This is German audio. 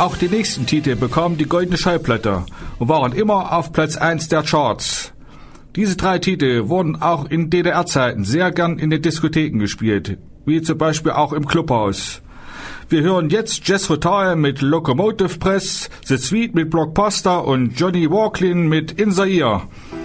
Auch die nächsten Titel bekamen die Goldene Schallplatte und waren immer auf Platz 1 der Charts. Diese 3 Titel wurden auch in DDR-Zeiten sehr gern in den Diskotheken gespielt, wie zum Beispiel auch im Clubhaus. Wir hören jetzt Jethro Tull mit Locomotive Press, The Sweet mit Blockbuster und Johnny Walklin mit In the Ear.